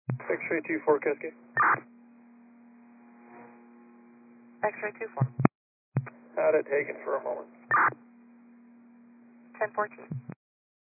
X-ray 24 Cascade. X-ray 24. Had it taken for a moment. 1014.